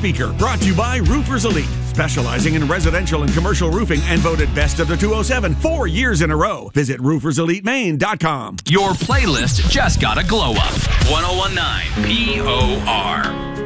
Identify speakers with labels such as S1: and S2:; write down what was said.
S1: speaker. Brought to you by Roofers Elite, specializing in residential and commercial roofing and voted best of the 207 4 years in a row. Visit rooferselitemaine.com.
S2: Your playlist just got a glow up. 1019 POR.